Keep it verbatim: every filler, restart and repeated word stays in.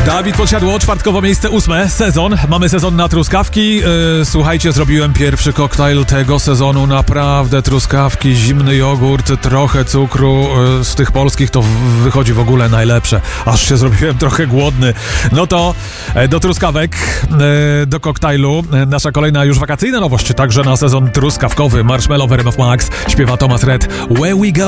Dawid Podsiadło, czwartkowo miejsce ósme, sezon. Mamy sezon na truskawki. Yy, słuchajcie, zrobiłem pierwszy koktajl tego sezonu. Naprawdę truskawki, zimny jogurt, trochę cukru. Yy, z tych polskich to w- wychodzi w ogóle najlepsze. Aż się zrobiłem trochę głodny. No to yy, do truskawek, yy, do koktajlu. Yy, nasza kolejna już wakacyjna nowość, także na sezon truskawkowy. Marshmallow w R M F Max śpiewa Thomas Red. Where we go?